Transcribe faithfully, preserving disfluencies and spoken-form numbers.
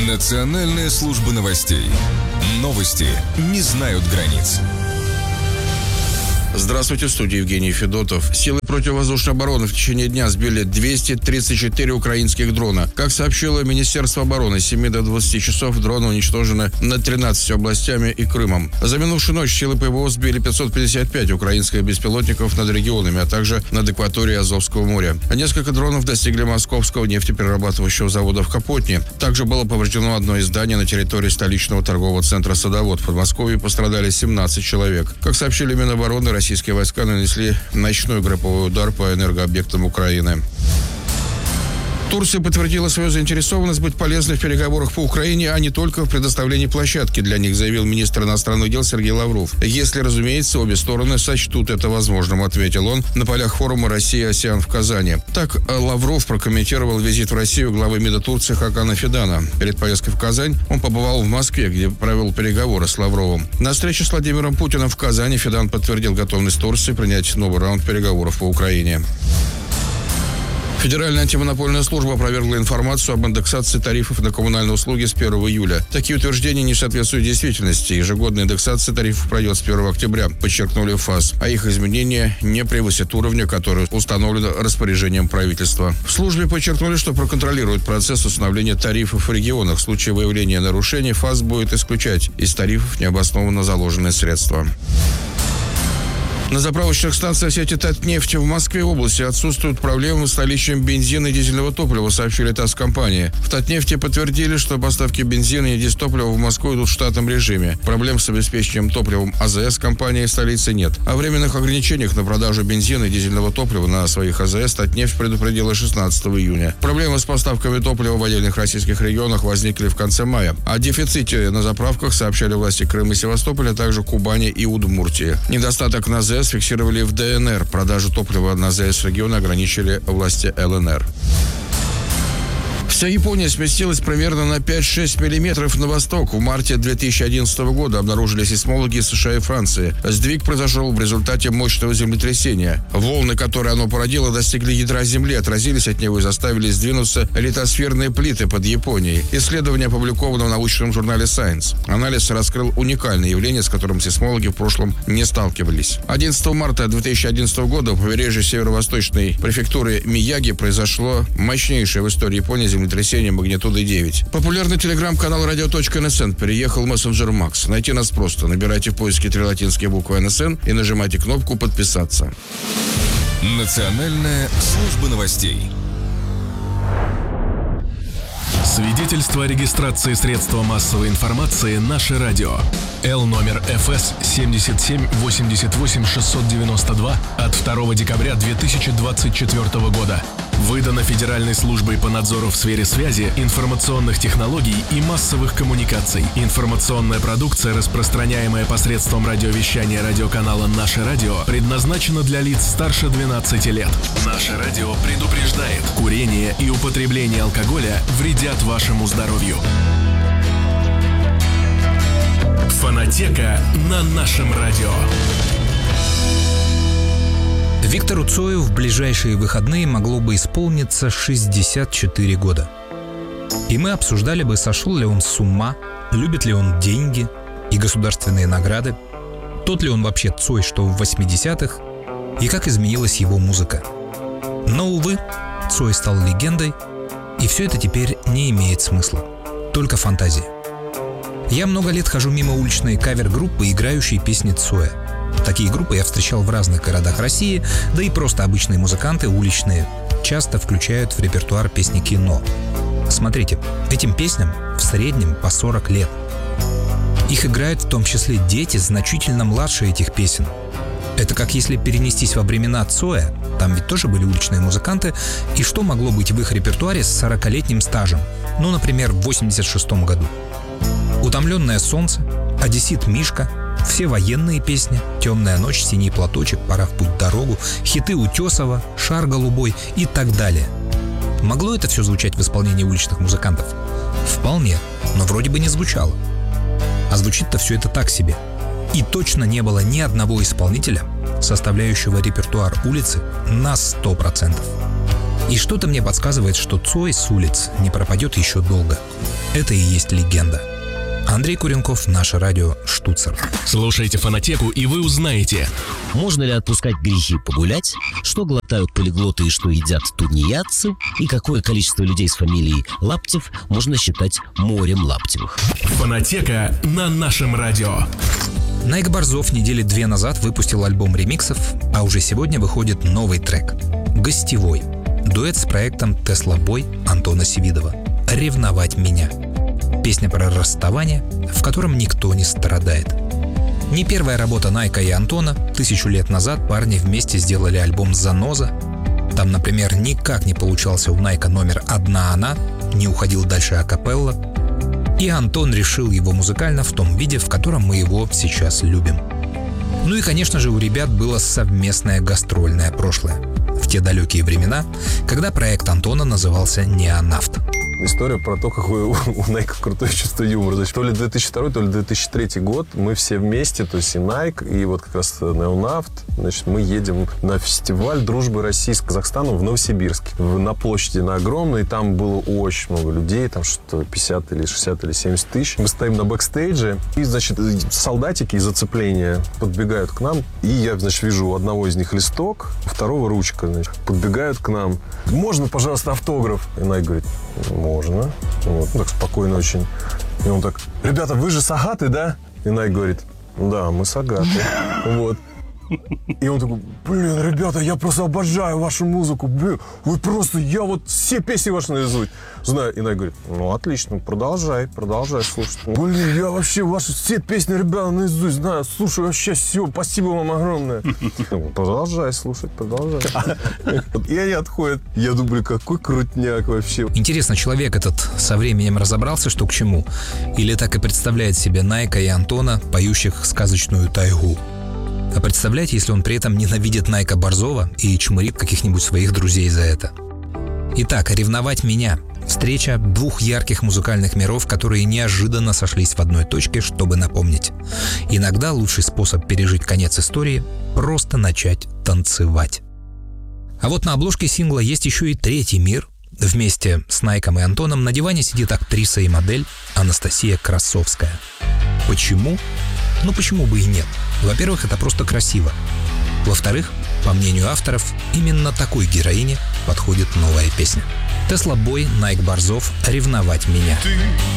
Национальная служба новостей. Новости не знают границ. Здравствуйте, в студии Евгений Федотов. Силы противовоздушной обороны в течение дня сбили двести тридцать четыре украинских дрона. Как сообщило Министерство обороны, с семи до двадцати часов дроны уничтожены над тринадцатью областями и Крымом. За минувшую ночь силы ПВО сбили пятьсот пятьдесят пять украинских беспилотников над регионами, а также над акваторией Азовского моря. Несколько дронов достигли московского нефтеперерабатывающего завода в Капотне. Также было повреждено одно из зданий на территории столичного торгового центра «Садовод». В Подмосковье пострадали семнадцать человек. Как сообщили Минобороны, российские войска нанесли ночной групповой удар по энергообъектам Украины. Турция подтвердила свою заинтересованность быть полезной в переговорах по Украине, а не только в предоставлении площадки для них, заявил министр иностранных дел Сергей Лавров. Если, разумеется, обе стороны сочтут это возможным, ответил он на полях форума «Россия-АСЕАН» в Казани. Так Лавров прокомментировал визит в Россию главы МИДа Турции Хакана Фидана. Перед поездкой в Казань он побывал в Москве, где провел переговоры с Лавровым. На встрече с Владимиром Путиным в Казани Фидан подтвердил готовность Турции принять новый раунд переговоров по Украине. Федеральная антимонопольная служба опровергла информацию об индексации тарифов на коммунальные услуги с первого июля. Такие утверждения не соответствуют действительности. Ежегодная индексация тарифов пройдет с первого октября, подчеркнули ФАС. А их изменения не превысят уровня, который установлен распоряжением правительства. В службе подчеркнули, что проконтролируют процесс установления тарифов в регионах. В случае выявления нарушений ФАС будет исключать из тарифов необоснованно заложенные средства. На заправочных станциях сети «Татнефть» в Москве и области отсутствуют проблемы с наличием бензина и дизельного топлива, сообщили ТАСС-компании. В «Татнефти» подтвердили, что поставки бензина и дизтоплива в Москву идут в штатном режиме. Проблем с обеспечением топливом АЗС компании в столице нет. О временных ограничениях на продажу бензина и дизельного топлива на своих АЗС «Татнефть» предупредила шестнадцатого июня. Проблемы с поставками топлива в отдельных российских регионах возникли в конце мая. О дефиците на заправках сообщали власти Крыма и Севастополя, а также Кубани и Удмуртии. Недостаток на АЗС фиксировали в ДНР. Продажу топлива на АЗС региона ограничили власти ЛНР. Вся Япония сместилась примерно на пять-шесть миллиметров на восток. В марте две тысячи одиннадцатого года обнаружили сейсмологи из США и Франции. Сдвиг произошел в результате мощного землетрясения. Волны, которые оно породило, достигли ядра Земли, отразились от него и заставили сдвинуться литосферные плиты под Японией. Исследование опубликовано в научном журнале Science. Анализ раскрыл уникальное явление, с которым сейсмологи в прошлом не сталкивались. одиннадцатого марта две тысячи одиннадцатого года в побережье северо-восточной префектуры Мияги произошло мощнейшее в истории Японии землетрясение магнитудой девять. Популярный телеграм-канал радио точка эн эс эн переехал в мессенджер Макс. Найти нас просто. Набирайте в поиске три латинские буквы эн эс эн и нажимайте кнопку «Подписаться». Национальная служба новостей. Свидетельство о регистрации средства массовой информации «Наше радио». Л номер эф эс семь семь восемь восемь шесть девять два от второго декабря две тысячи двадцать четвёртого года. Выдано Федеральной службой по надзору в сфере связи, информационных технологий и массовых коммуникаций. Информационная продукция, распространяемая посредством радиовещания радиоканала «Наше радио», предназначена для лиц старше двенадцати лет. «Наше радио» предупреждает: курение и употребление алкоголя вредят вашему здоровью. Фонотека на нашем радио. Виктору Цою в ближайшие выходные могло бы исполниться шестьдесят четыре года. И мы обсуждали бы, сошел ли он с ума, любит ли он деньги и государственные награды, тот ли он вообще Цой, что в восьмидесятых, и как изменилась его музыка. Но, увы, Цой стал легендой, и все это теперь не имеет смысла. Только фантазия. Я много лет хожу мимо уличной кавер-группы, играющей песни Цоя. Такие группы я встречал в разных городах России, да и просто обычные музыканты уличные часто включают в репертуар песни кино. Смотрите, этим песням в среднем по сорок лет. Их играют в том числе дети, значительно младше этих песен. Это как если перенестись во времена Цоя, там ведь тоже были уличные музыканты, и что могло быть в их репертуаре с сорокалетним стажем? Ну, например, в восемьдесят шестом году. «Утомленное солнце», «Одессит Мишка», все военные песни, «Темная ночь», «Синий платочек», «Пора в путь дорогу», хиты Утесова, «Шар голубой» и так далее. Могло это все звучать в исполнении уличных музыкантов? Вполне, но вроде бы не звучало. А звучит-то все это так себе. И точно не было ни одного исполнителя, составляющего репертуар улицы на сто процентов. И что-то мне подсказывает, что Цой с улиц не пропадет еще долго. Это и есть легенда. Андрей Куренков, наше радио «Штуцер». Слушайте «Фонотеку», и вы узнаете: можно ли отпускать грехи погулять, что глотают полиглоты и что едят тунеядцы, и какое количество людей с фамилией Лаптев можно считать морем Лаптевых. «Фонотека» на нашем радио. Найк Борзов недели две назад выпустил альбом ремиксов, а уже сегодня выходит новый трек «Гостевой». Дуэт с проектом «Тесла Бой» Антона Севидова «Ревновать меня». Песня про расставание, в котором никто не страдает. Не первая работа Найка и Антона. Тысячу лет назад парни вместе сделали альбом «Заноза». Там, например, никак не получался у Найка номер «Одна она», не уходил дальше акапелла. И Антон решил его музыкально в том виде, в котором мы его сейчас любим. Ну и, конечно же, у ребят было совместное гастрольное прошлое. В те далекие времена, когда проект Антона назывался «Неонавт». История про то, какое у, у Найка крутое чувство юмора. Значит, то ли две тысячи второй, то ли две тысячи третий год мы все вместе, то есть и Найк, и вот как раз Неонавт. Значит, мы едем на фестиваль дружбы России с Казахстаном в Новосибирске. На площади на огромной, там было очень много людей, там что-то пятьдесят или шестьдесят или семьдесят тысяч. Мы стоим на бэкстейдже, и, значит, солдатики из оцепления подбегают к нам, и я, значит, вижу у одного из них листок, у второго ручка, значит, подбегают к нам. Можно, пожалуйста, автограф? И Найк говорит: можно. Вот, ну, так спокойно очень. И он так: ребята, вы же сагаты, да? И Найк говорит: да, мы сагаты. Вот. И он такой: блин, ребята, я просто обожаю вашу музыку. Блин, вы просто, я вот все песни ваши наизусть знаю. И Найк говорит: ну, отлично, продолжай, продолжай слушать. Блин, я вообще ваши все песни, ребята, наизусть знаю. Слушаю вообще все, спасибо вам огромное. Продолжай слушать, продолжай. И они отходят. Я думаю, какой крутняк вообще. Интересно, человек этот со временем разобрался, что к чему? Или так и представляет себе Найка и Антона, поющих сказочную тайгу? А представляете, если он при этом ненавидит Найка Борзова и чмырит каких-нибудь своих друзей за это? Итак, «Ревновать меня» — встреча двух ярких музыкальных миров, которые неожиданно сошлись в одной точке, чтобы напомнить: иногда лучший способ пережить конец истории — просто начать танцевать. А вот на обложке сингла есть еще и третий мир. Вместе с Найком и Антоном на диване сидит актриса и модель Анастасия Красовская. Почему? Ну почему бы и нет? Во-первых, это просто красиво. Во-вторых, по мнению авторов, именно такой героине подходит новая песня. Тесла Бой, Найк Борзов, «Ревновать меня».